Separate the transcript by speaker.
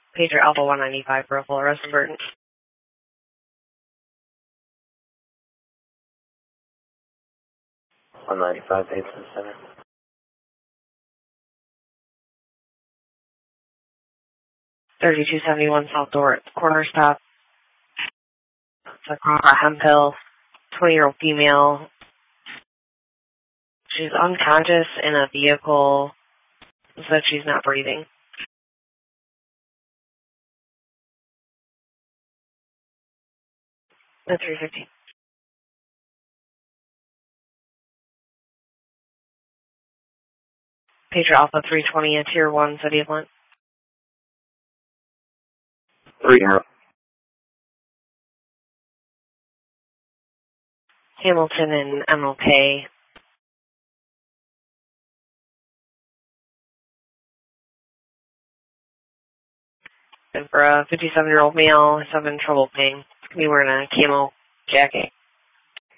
Speaker 1: Pager Alpha 195 for a full arrest of Burton.
Speaker 2: 195, Bateson Center.
Speaker 1: 3271 South Dorrit, corner stop. It's across Hemphill, 20-year-old female. She's unconscious in a vehicle, said she's not breathing. The 350. Pager Alpha 320 at Tier 1, City of Lent.
Speaker 2: 3-0.
Speaker 1: Hamilton and MLK. And for a 57-year-old male who's having trouble paying, he's going to be wearing a camo jacket.